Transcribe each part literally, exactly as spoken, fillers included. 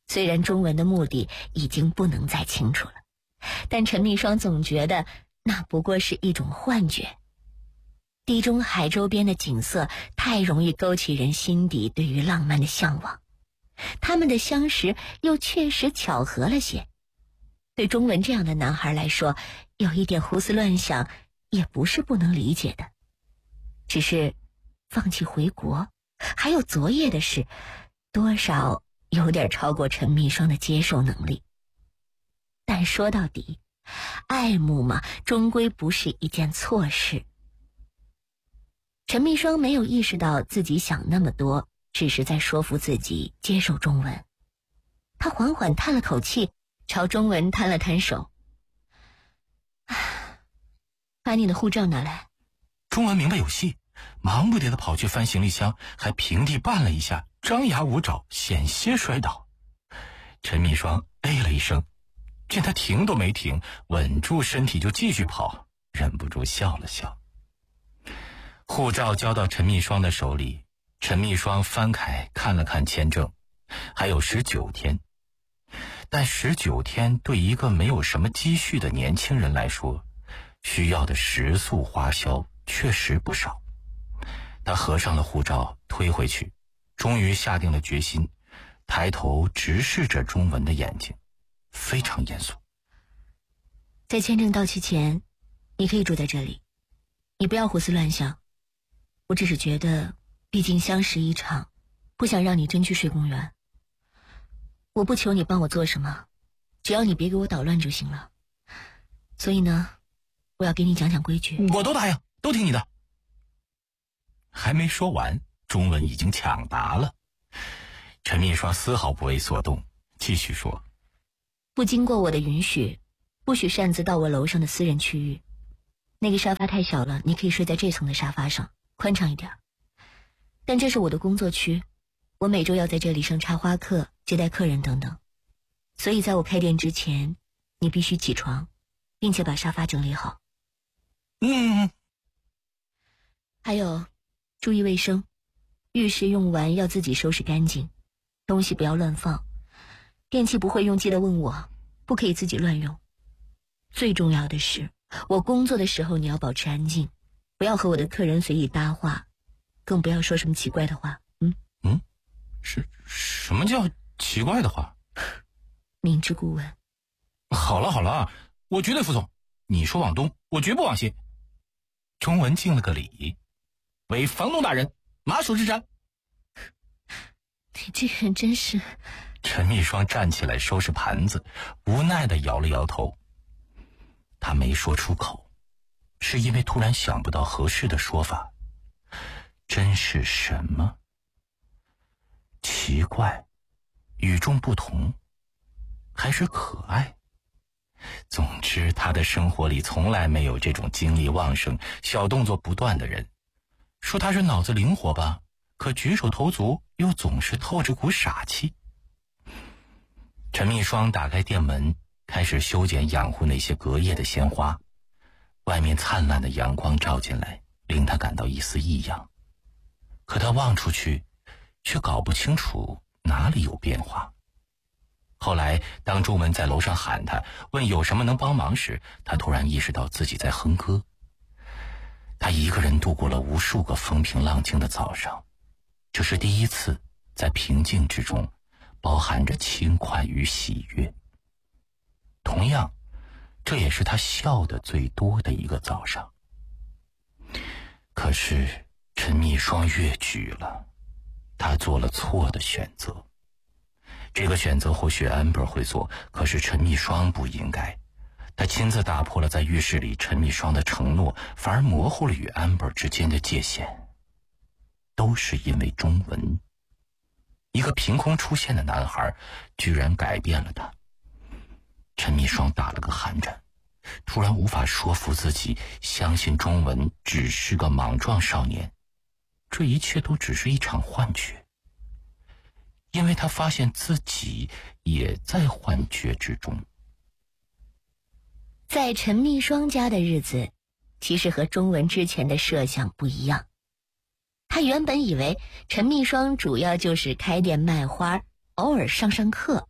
虽然钟文的目的已经不能再清楚了，但陈密霜总觉得那不过是一种幻觉。地中海周边的景色太容易勾起人心底对于浪漫的向往，他们的相识又确实巧合了些。对钟文这样的男孩来说，有一点胡思乱想也不是不能理解的。只是放弃回国，还有昨夜的事，多少有点超过陈密霜的接受能力。但说到底，爱慕嘛，终归不是一件错事。陈密霜没有意识到自己想那么多，只是在说服自己接受钟文。他缓缓叹了口气，朝钟文摊了摊手：“把你的护照拿来。” 钟文明白有戏，忙不迭地跑去翻行李箱，还平地绊了一下，张牙舞爪，险些摔倒。陈密霜哎了一声，见他停都没停，稳住身体就继续跑，忍不住笑了笑。护照交到陈密霜的手里，陈密霜翻开看了看签证，还有十九天。但十九天对一个没有什么积蓄的年轻人来说，需要的食宿花销确实不少。他合上了护照，推回去，终于下定了决心，抬头直视着钟文的眼睛，非常严肃：“ 在签证到期前，你可以住在这里，你不要胡思乱想。我只是觉得，毕竟相识一场，不想让你真去睡公园。我不求你帮我做什么，只要你别给我捣乱就行了。所以呢，我要给你讲讲规矩。”“ 我都答应，都听你的。”还没说完，钟文已经抢答了。陈密霜丝毫不为所动，继续说：“ 不经过我的允许，不许擅自到我楼上的私人区域。那个沙发太小了，你可以睡在这层的沙发上，宽敞一点。但这是我的工作区，我每周要在这里上插花课，接待客人等等。所以在我开店之前，你必须起床，并且把沙发整理好。”“ 嗯。”“ 还有，注意卫生，浴室用完要自己收拾干净，东西不要乱放，电器不会用记得问我，不可以自己乱用。最重要的是，我工作的时候你要保持安静，不要和我的客人随意搭话，更不要说什么奇怪的话。嗯嗯，是什么叫奇怪的话？”“ 明知故问。”“ 好了好了，我绝对服从。你说往东，我绝不往西。”钟文敬了个礼：“为房东大人马首是瞻。”“ 你这个人真是……” 陈密霜站起来收拾盘子，无奈地摇了摇头。他没说出口，是因为突然想不到合适的说法。真是什么？奇怪，与众不同，还是可爱？总之，他的生活里从来没有这种精力旺盛、小动作不断的人。说他是脑子灵活吧，可举手投足又总是透着股傻气。陈密霜打开店门，开始修剪养护那些隔夜的鲜花。外面灿烂的阳光照进来，令他感到一丝异样。可他望出去，却搞不清楚哪里有变化。后来当钟文在楼上喊他，问有什么能帮忙时，他突然意识到自己在哼歌。他一个人度过了无数个风平浪静的早上，这是第一次在平静之中包含着轻快与喜悦。同样，这也是他笑得最多的一个早上。可是陈密霜越矩了，他做了错的选择。这个选择或许 Amber 会做，可是陈密霜不应该。他亲自打破了在浴室里陈密霜的承诺，反而模糊了与 Amber 之间的界限。都是因为钟文，一个凭空出现的男孩，居然改变了他。陈密霜打了个寒颤，突然无法说服自己相信钟文只是个莽撞少年，这一切都只是一场幻觉。因为他发现自己也在幻觉之中。 在陈密霜家的日子，其实和钟文之前的设想不一样。他原本以为陈密霜主要就是开店卖花，偶尔上上课，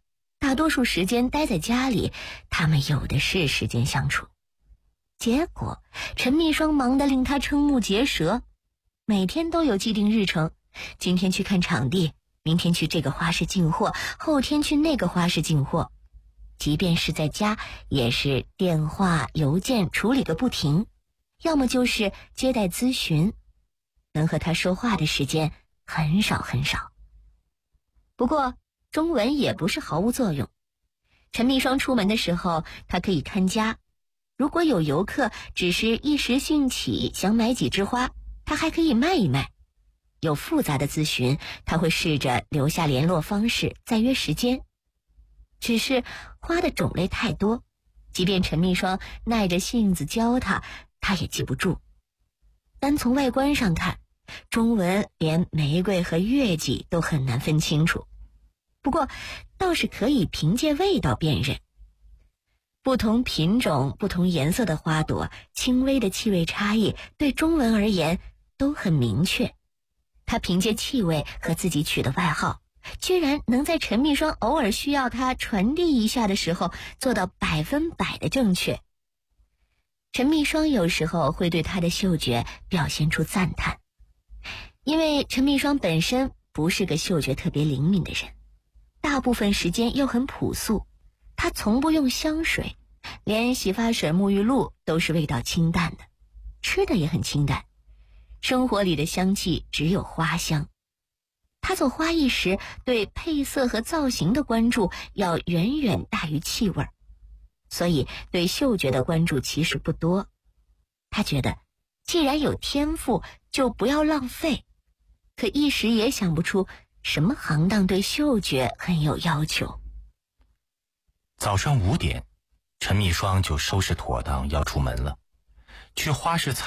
大多数时间待在家里，他们有的是时间相处。结果陈秘霜忙得令他瞠目结舌，每天都有既定日程，今天去看场地，明天去这个花市进货，后天去那个花市进货。即便是在家，也是电话、邮件处理个不停，要么就是接待咨询，能和他说话的时间很少很少。不过中文也不是毫无作用。陈秘霜出门的时候，他可以看家，如果有游客只是一时兴起想买几枝花，他还可以卖一卖。有复杂的咨询，他会试着留下联络方式，再约时间。只是花的种类太多，即便陈秘霜耐着性子教他，他也记不住。单从外观上看，中文连玫瑰和月季都很难分清楚，不过倒是可以凭借味道辨认。不同品种、不同颜色的花朵，轻微的气味差异，对中文而言都很明确。他凭借气味和自己取的外号，居然能在陈秘霜偶尔需要他传递一下的时候做到百分百的正确。陈秘霜有时候会对他的嗅觉表现出赞叹，因为陈秘霜本身不是个嗅觉特别灵敏的人，大部分时间又很朴素，他从不用香水，连洗发水、沐浴露都是味道清淡的，吃的也很清淡，生活里的香气只有花香。他做花艺时，对配色和造型的关注要远远大于气味，所以对嗅觉的关注其实不多。他觉得既然有天赋，就不要浪费，可一时也想不出什么行当对嗅觉很有要求。 早上五点，陈秘霜就收拾妥当要出门了，去花市